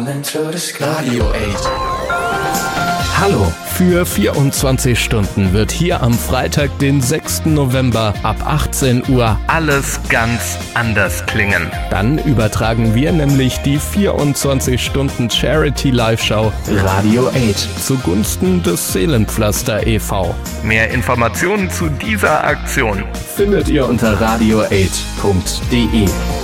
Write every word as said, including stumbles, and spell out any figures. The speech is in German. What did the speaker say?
Radio acht. Hallo, für vierundzwanzig Stunden wird hier am Freitag, den sechsten November ab achtzehn Uhr alles ganz anders klingen. Dann übertragen wir nämlich die vierundzwanzig Stunden Charity Live-Show Radio acht zugunsten des Seelenpflaster e V Mehr Informationen zu dieser Aktion findet ihr unter radio acht punkt de.